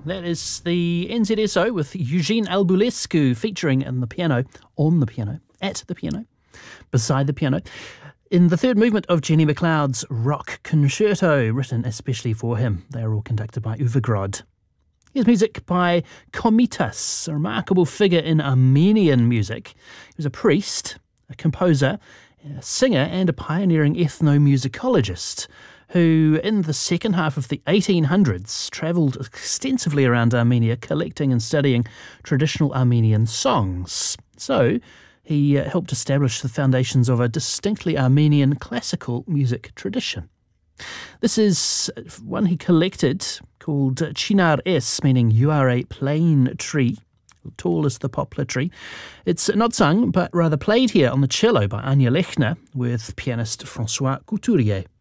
That is the NZSO with Eugene Albulescu featuring on the piano, at the piano, beside the piano, in the third movement of Jenny McLeod's Rock Concerto, written especially for him. They are all conducted by Uwe Grod. Here's music by Komitas, a remarkable figure in Armenian music. He was a priest, a composer, a singer and a pioneering ethnomusicologist who, in the second half of the 1800s, travelled extensively around Armenia collecting and studying traditional Armenian songs. So he helped establish the foundations of a distinctly Armenian classical music tradition. This is one he collected called Chinar S, meaning you are a plane tree, tall as the poplar tree. It's not sung, but rather played here on the cello by Anya Lechner with pianist François Couturier.